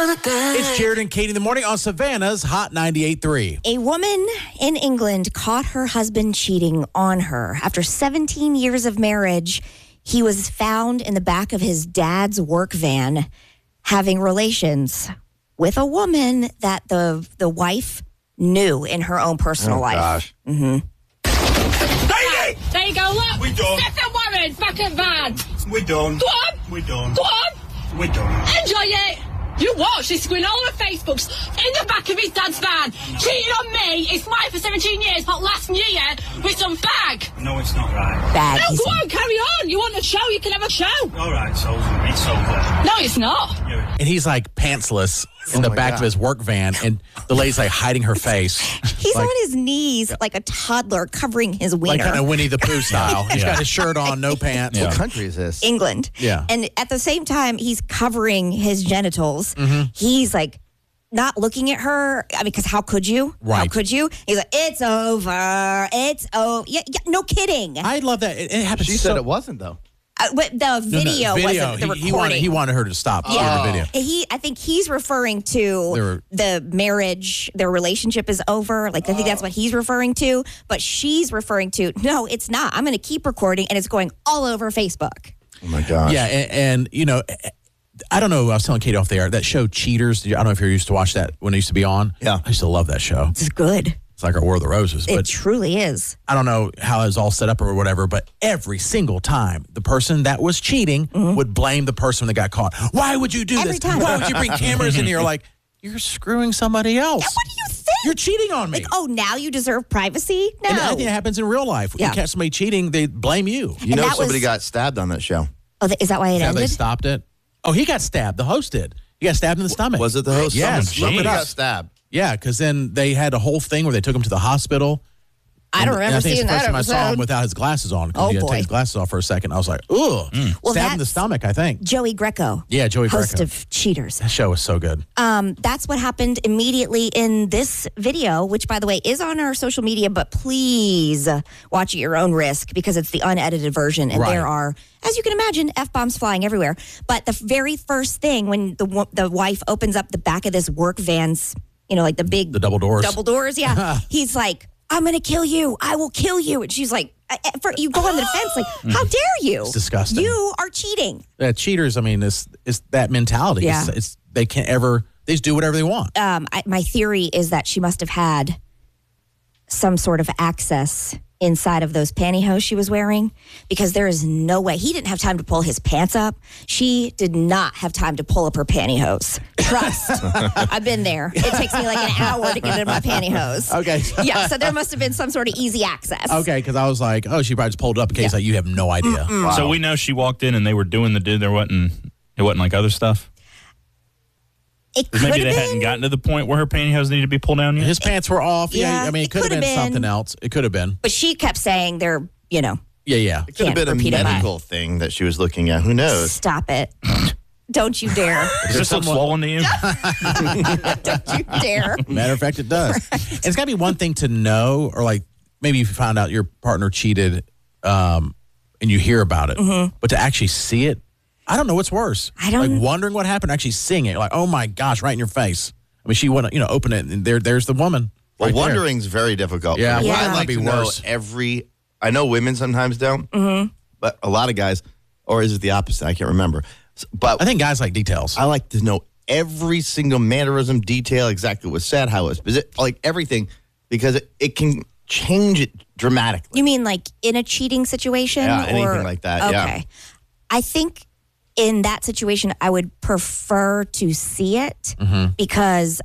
It's Jared and Katie in the morning on Savannah's Hot 98.3. A woman in England caught her husband cheating on her. After 17 years of marriage, he was found in the back of his dad's work van having relations with a woman that the wife knew in her own personal life. Gosh. Mm-hmm. There you go, look. We done. Set the Warren back at van. We done. Go on. We done. Go on. We done. Enjoy it. You watch this screen all over Facebooks in the back of his dad's van. Cheating on me. It's mine for 17 years, but last New Year with some bag. No, it's not right. Bad. No, go on, carry on. You want a show? You can have a show. All right, it's over. No, it's not. And he's like pantsless in the my back God. of his work van, and the lady's like hiding her face. He's like, on his knees like a toddler covering his wiener. like kind of Winnie the Pooh style. He's got his shirt on, no pants. What country is this? England. Yeah. And at the same time, he's covering his genitals. Mm-hmm. He's like not looking at her. I mean, because how could you? How Right. could you? He's like, it's over. It's over. Yeah, no kidding. I love that. It happens She so said it wasn't, though. But the video wasn't the recording. He wanted her to stop the video. I think he's referring to the marriage, their relationship is over. Like, I think that's what he's referring to. But she's referring to, no, it's not. I'm going to keep recording, and it's going all over Facebook. Oh, my gosh. Yeah, and you know, I don't know. I was telling Katie off the air, that show Cheaters. I don't know if you're used to watch that when it used to be on. Yeah. I used to love that show. It's good. It's like our War of the Roses. It But truly is. I don't know how it was all set up or whatever, but every single time the person that was cheating would blame the person that got caught. Why would you do Every this? time. Why would you bring cameras in here? Like, you're screwing somebody else. What do you think? You're cheating on me. Like, oh, now you deserve privacy? No. And I think it happens in real life. When Yeah. you catch somebody cheating, they blame you. You know that somebody was- got stabbed on that show. Oh, is that why it Now they ended? stopped it. Oh, he got stabbed. The host did. He got stabbed in the stomach. Was it the host? Yes. Somebody Jeez. got stabbed. Yeah, because then they had a whole thing where they took him to the hospital. I don't And remember I think seeing it's the first that time I saw him episode. without his glasses on. Because Oh, he had to boy. take his glasses off for a second. I was like, ugh. Well, Stabbed in the that's- stomach, I think. Joey Greco. Yeah, Joey host Greco. of Cheaters. That show was so good. That's what happened immediately in this video, which, by the way, is on our social media, but please watch at your own risk because it's the unedited version. And Right. there are, as you can imagine, F-bombs flying everywhere. But the very first thing when the wife opens up the back of this work van's, you know, like the big... The double doors. Double doors, yeah. He's like, I'm going to kill you. I will kill you. And she's like, you go on the defense, like, how dare you? It's disgusting. You are cheating. Cheaters, I mean, it's that mentality. Yeah. It's they can't ever, they just do whatever they want. My theory is that she must have had some sort of access inside of those pantyhose she was wearing because there is no way. He didn't have time to pull his pants up. She did not have time to pull up her pantyhose. Trust. I've been there. It takes me like an hour to get into my pantyhose. Okay. Yeah, so there must have been some sort of easy access. Okay, because I was like, oh, she probably just pulled it up in case like you have no idea. Wow. So we know she walked in and they were doing the do. It wasn't like other stuff. It could Maybe have they been. hadn't gotten to the point where her pantyhose needed to be pulled down yet. His pants were off. Yeah, Yeah, I mean, it it could have could have been been. something else. It could have been. But she kept saying they're, you know, Yeah. It could have Can't been a repeat it back. medical thing that she was looking at. Who knows? stop it. Don't you dare. Does this look swollen to you? Don't you dare. Matter of fact, it does. It's got to be one thing to know, or like maybe if you found out your partner cheated and you hear about it, but to actually see it, I don't know what's worse. I don't- like wondering what happened, actually seeing it, like, oh my gosh, right in your face. I mean, she went, open it, and there's the woman. Well, right there. wondering's very difficult. Yeah, I'd wondering like might be to know worse. I know women sometimes don't, but a lot of guys, or is it the opposite? I can't remember. But I think guys like details. I like to know every single mannerism, detail, exactly what was said, how it was, like everything, because it can change it dramatically. You mean like in a cheating situation? Yeah, anything or, like that, Okay. yeah. I think in that situation, I would prefer to see it because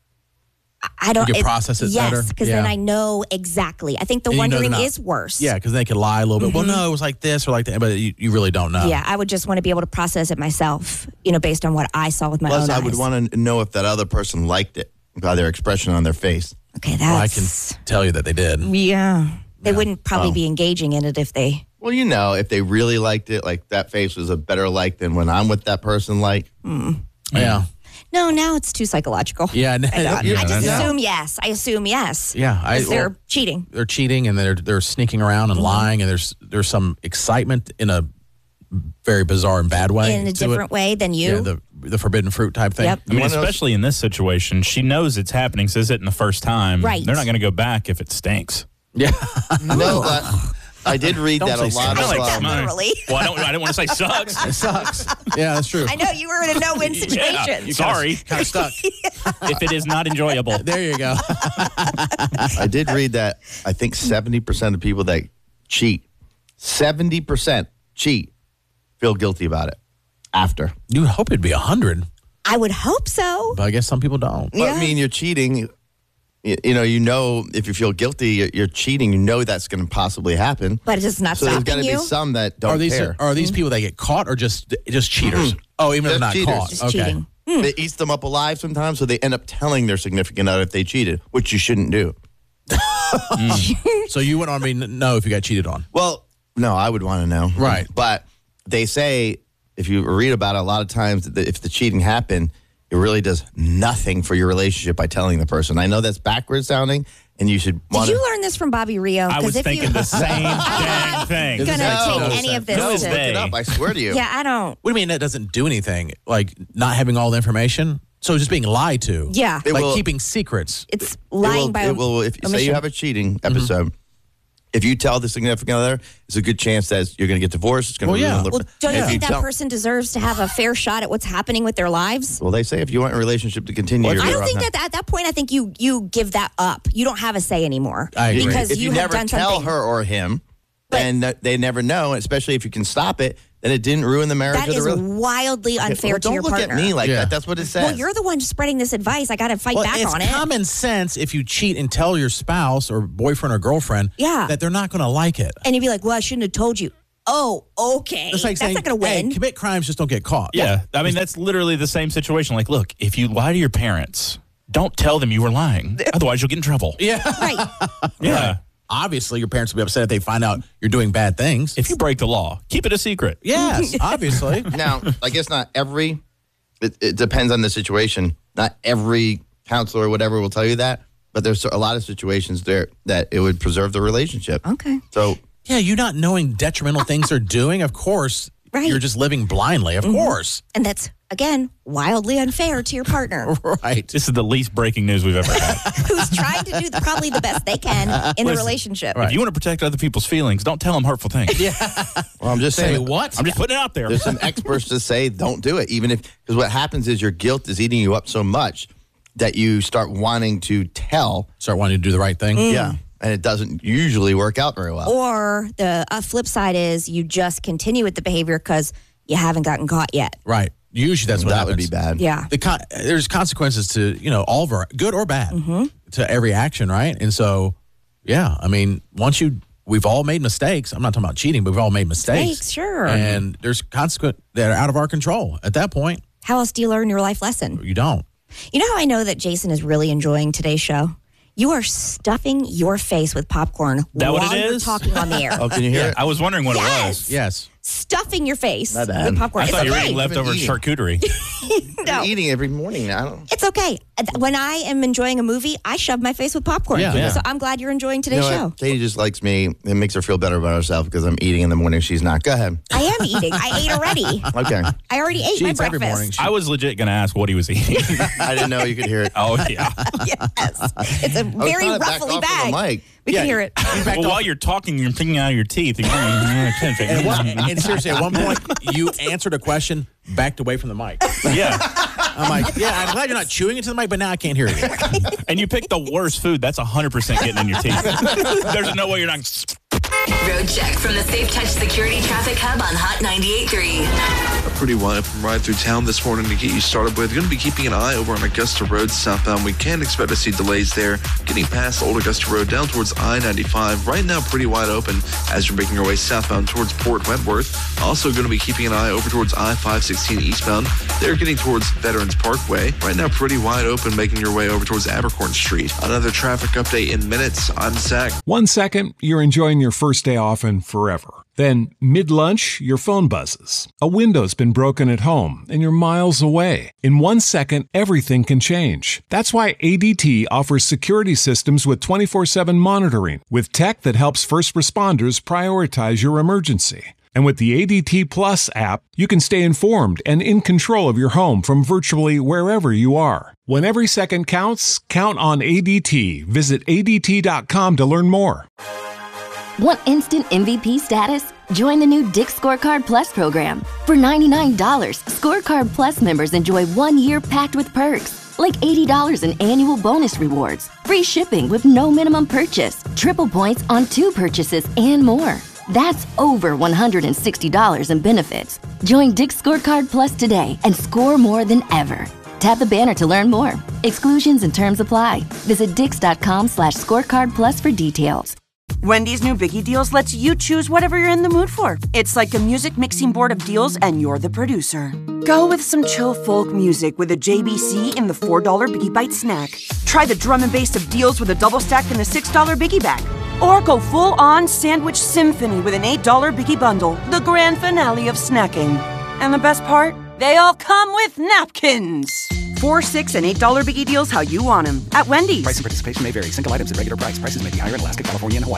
I don't. You can process it better? Yes, because then Yeah. I know exactly. I think the And you know wondering they're not- is worse. Yeah, because they could lie a little bit. Well, no, it was like this or like that, but you really don't know. Yeah, I would just want to be able to process it myself, based on what I saw with my Plus, own I eyes. would want to know if that other person liked it by their expression on their face. Okay, Well, I that's. can tell you that they did. Yeah. They wouldn't probably Oh. be engaging in it if they. Well, if they really liked it, like that face was a better like than when I'm with that person, like. Yeah. No, now it's too psychological. Yeah. I just yeah. assume yes. I assume yes. Yeah, If they're cheating. They're cheating and they're sneaking around and lying, and there's some excitement in a very bizarre and bad way. In a to it. different way than you. Yeah, the forbidden fruit type thing. Yep. I mean, One of those- especially in this situation, she knows it's happening, says it in the first time. Right. They're not going to go back if it stinks. Yeah. No, I did read Don't that a say lot I of. like that literally. Well, I didn't want to say sucks. It sucks. Yeah, that's true. I know you were in a no-win situation. Yeah, sorry. Kind of stuck. If it is not enjoyable. There you go. I did read that I think 70% of people that cheat, 70% cheat, feel guilty about it after. You would hope it'd be 100, I would hope so. but I guess some people don't. Well, Yeah. I mean, you're cheating. You know, if you feel guilty, you're cheating. You know that's going to possibly happen. But it's just not So there's got stopping to be you. some that don't care. Are these people that get caught or just cheaters? Oh, even if they're Just not cheaters. caught. Just Okay. cheating. It eats them up alive sometimes, so they end up telling their significant other if they cheated, which you shouldn't do. So you wouldn't want me to know if you got cheated on. Well, no, I would want to know. Right. But they say, if you read about it, a lot of times that if the cheating happened, it really does nothing for your relationship by telling the person. I know that's backwards sounding, and you should want Did to. you learn this from Bobby Rio? I was 'Cause if thinking the same dang thing. I'm gonna No. take any of this. No, to- it's Look they. it up, I swear to you. Yeah, I don't. What do you mean that doesn't do anything? Like not having all the information? So just being lied to? Yeah. It Like will- keeping secrets? It's lying by it will, if say omission. you have a cheating episode, if you tell the significant other, it's a good chance that you're going to get divorced. It's going to Well, yeah. ruin the Well, don't you if think that don't- person deserves to have a fair shot at what's happening with their lives? Well, they say if you want a relationship to continue, you're I better don't off think not- that at that point, I think you give that up. You don't have a say anymore. I agree. Because if you have never done tell something. her or him, then they never know. Especially if you can stop it, then it didn't ruin the marriage That or the is relationship. wildly unfair to Don't your look partner. at me like Yeah. that. That's what it says. Well, you're the one spreading this advice. I got to fight back it's on it. common sense if you cheat and tell your spouse or boyfriend or girlfriend Yeah. that they're not going to like it. And you'd be like, well, I shouldn't have told you. Oh, okay. It's like That's saying, not going to win. hey, commit crimes, just don't get caught. Yeah. I mean, that's literally the same situation. Like, look, if you lie to your parents, don't tell them you were lying. Otherwise, you'll get in trouble. Yeah. Right. Yeah. Obviously, your parents will be upset if they find out you're doing bad things. If you break the law, keep it a secret. Yes, obviously. Now, I guess not every. It depends on the situation. Not every counselor or whatever will tell you that, but there's a lot of situations there that it would preserve the relationship. Okay. So Yeah, you not knowing detrimental things they're doing, of course, Right. you're just living blindly. Of course. And that's, again, wildly unfair to your partner Right. This is the least breaking news we've ever had. who's trying to do probably the best they can in the relationship. If you want to protect other people's feelings, don't tell them hurtful things. well, I'm just Say saying. what? I'm just putting it out there. There's some experts that say don't do it, even if because what happens is your guilt is eating you up so much that you start wanting to tell. Start wanting to do the right thing. Yeah, and it doesn't usually work out very well. Or the flip side is you just continue with the behavior because you haven't gotten caught yet. Right. Usually that's what that happens. would be bad. Yeah. There's consequences to, all of our, good or bad, to every action, right? And so, yeah, I mean, we've all made mistakes. I'm not talking about cheating, but we've all made mistakes. Mistakes, sure. And there's consequences that are out of our control. At that point, How else do you learn your life lesson? you don't. You know how I know that Jason is really enjoying today's show? You are stuffing your face with popcorn That while what it you're is? talking on the air. Oh, can you hear it? I was wondering what it Yes. was. Yes. Stuffing your face Not bad. with popcorn. I It's thought you were okay. eating leftover eating. charcuterie. No. I'm eating every morning now. It's okay. When I am enjoying a movie, I shove my face with popcorn. Yeah. Yeah. So I'm glad you're enjoying You today's know show. what? Katie just likes me. It makes her feel better about herself because I'm eating in the morning. She's not. Go ahead. I am eating. I ate already. Okay. I already ate She my eats every breakfast. morning. I was legit going to ask what he was eating. I didn't know you could hear it. Oh, yeah. Yes. It's a I was very trying to back ruffly off bag. of the mic. We can hear it. Well, while you're talking, you're thinking out of your teeth. And seriously, at one point, you answered a question, backed away from the mic. Yeah. I'm like, yeah, I'm glad you're not chewing into the mic, but now I can't hear you. And you picked the worst food. That's 100% getting in your teeth. There's no way you're not. Road check from the Safe Touch Security Traffic Hub on Hot 98.3. A pretty wide open ride through town this morning to get you started with. You're going to be keeping an eye over on Augusta Road southbound. We can expect to see delays there. Getting past Old Augusta Road down towards I-95. Right now, pretty wide open as you're making your way southbound towards Port Wentworth. Also going to be keeping an eye over towards I-516 eastbound. They're getting towards Veterans Parkway. Right now, pretty wide open, making your way over towards Abercorn Street. Another traffic update in minutes. I'm Zach. 1 second, you're enjoying your first day off and forever. Then, mid-lunch, your phone buzzes. A window's been broken at home, and you're miles away. In 1 second, everything can change. That's why ADT offers security systems with 24/7 monitoring, with tech that helps first responders prioritize your emergency. And with the ADT Plus app, you can stay informed and in control of your home from virtually wherever you are. When every second counts, count on ADT. Visit ADT.com to learn more. Want instant MVP status? Join the new Dick's Scorecard Plus program. For $99, Scorecard Plus members enjoy 1 year packed with perks, like $80 in annual bonus rewards, free shipping with no minimum purchase, triple points on 2 purchases, and more. That's over $160 in benefits. Join Dick's Scorecard Plus today and score more than ever. Tap the banner to learn more. Exclusions and terms apply. Visit dix.com/scorecardplus for details. Wendy's new Biggie Deals lets you choose whatever you're in the mood for. It's like a music mixing board of deals, and you're the producer. Go with some chill folk music with a JBC in the $4 Biggie Bite snack. Try the drum and bass of deals with a double stack in the $6 Biggie Bag. Or go full-on sandwich symphony with an $8 Biggie Bundle, the grand finale of snacking. And the best part? They all come with napkins. $4, $6, and $8 Biggie Deals how you want them at Wendy's. Price and participation may vary. Single items at regular price. Prices may be higher in Alaska, California, and Hawaii.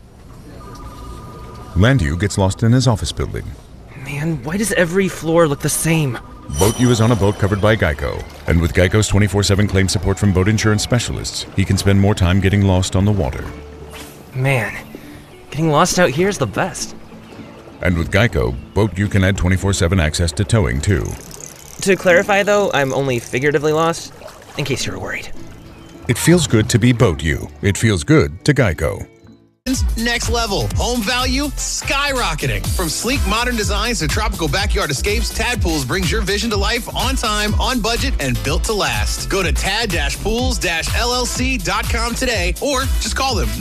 Landu gets lost in his office building. Man, why does every floor look the same? BoatU is on a boat covered by Geico. And with Geico's 24/7 claim support from boat insurance specialists, he can spend more time getting lost on the water. Man, getting lost out here is the best. And with Geico, BoatU can add 24/7 access to towing, too. To clarify, though, I'm only figuratively lost, in case you were worried. It feels good to be BoatU. It feels good to Geico. Next level. Home value skyrocketing. From sleek modern designs to tropical backyard escapes, Tadpools brings your vision to life on time, on budget, and built to last. Go to tad-pools-llc.com today or just call them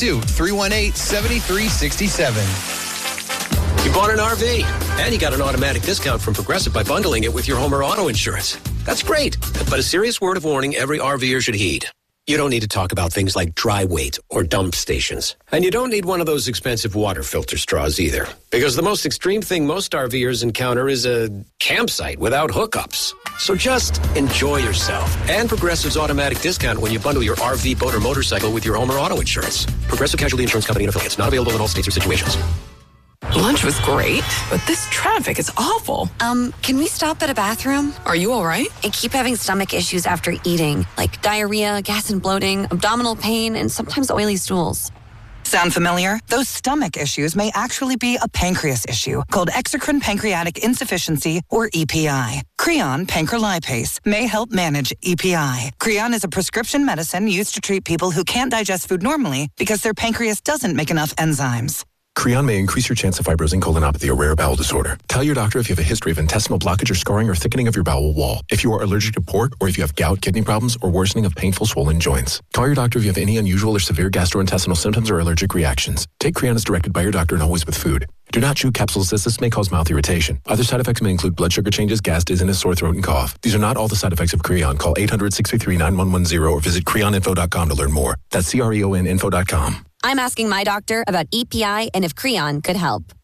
912-318-7367. You bought an RV and you got an automatic discount from Progressive by bundling it with your home or auto insurance. That's great, but a serious word of warning every RVer should heed. You don't need to talk about things like dry weight or dump stations. And you don't need one of those expensive water filter straws either. Because the most extreme thing most RVers encounter is a campsite without hookups. So just enjoy yourself. And Progressive's automatic discount when you bundle your RV, boat, or motorcycle with your home or auto insurance. Progressive Casualty Insurance Company and affiliates. Not available in all states or situations. Lunch was great, but this traffic is awful. Can we stop at a bathroom? Are you all right? I keep having stomach issues after eating, like diarrhea, gas and bloating, abdominal pain, and sometimes oily stools. Sound familiar? Those stomach issues may actually be a pancreas issue called exocrine pancreatic insufficiency, or EPI. Creon pancrelipase may help manage EPI. Creon is a prescription medicine used to treat people who can't digest food normally because their pancreas doesn't make enough enzymes. Creon may increase your chance of fibrosing colonopathy, a rare bowel disorder. Tell your doctor if you have a history of intestinal blockage or scarring or thickening of your bowel wall, if you are allergic to pork, or if you have gout, kidney problems, or worsening of painful swollen joints. Call your doctor if you have any unusual or severe gastrointestinal symptoms or allergic reactions. Take Creon as directed by your doctor and always with food. Do not chew capsules as this may cause mouth irritation. Other side effects may include blood sugar changes, gas, dizziness, sore throat, and cough. These are not all the side effects of Creon. Call 800-633-9110 or visit creoninfo.com to learn more. That's CREONinfo.com. I'm asking my doctor about EPI and if Creon could help.